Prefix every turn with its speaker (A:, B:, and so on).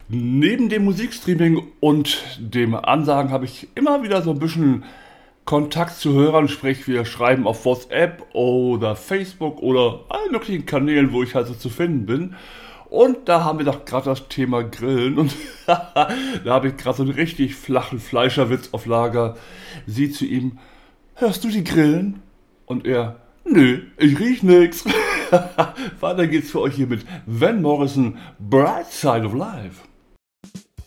A: Neben dem Musikstreaming und dem Ansagen habe ich immer wieder so ein bisschen Kontakt zu Hörern, sprich wir schreiben auf WhatsApp oder Facebook oder allen möglichen Kanälen, wo ich halt so zu finden bin. Und da haben wir doch gerade das Thema Grillen und da habe ich gerade so einen richtig flachen Fleischerwitz auf Lager. Sie zu ihm, hörst du die Grillen? Und er, nö, ich riech nix. Weiter geht's für euch hier mit Van Morrison, Bright Side of Life.